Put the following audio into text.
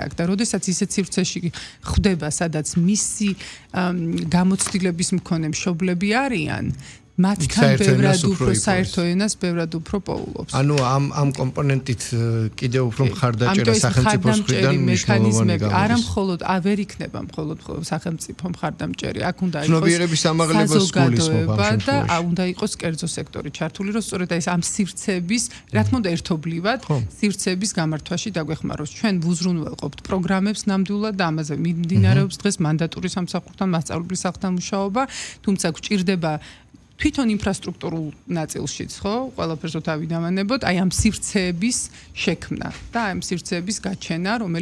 აქ და როდესაც ისეთ სივრცეში ხვდება, სადაც მისი გამოცდილების მქონე მშობლები არიან, მათთან ბევრად უფრო საერთო ενას ბევრად უფრო პოულობს. ანუ ამ კომპონენტით კიდევ უფრო მხარდაჭერა სახელმწიფოს მხრიდან მექანიზმები არა მხოლოდ ვერ იქნება მხოლოდ სახელმწიფო მხარდამჭერი, აქ უნდა იყოს ცნობიერების ამაღლებას გულისხმობ ამ და უნდა იყოს კერძო სექტორი ჩართული, რომ სწორედ ეს ამ სივრცების, რა თქმა უნდა ერთობლივად, სივრცების გამართვაში დაგვეხმაროს. ჩვენ ვუზრუნველყოფთ პროგრამებს ნამდვილად და ამაზე მიმდინარეობს დღეს მანდატური სამსახურთან, მასწავლებლის სახლთან მუშაობა, თუმცა გვჭირდება თვითონ ინფრასტრუქტურულ ნაწილშიც, ხო, ყველაფერს თავი დავანებოთ, აი ამ სივრცეების შექმნა და ამ სივრცეების გაჩენა, რომელიც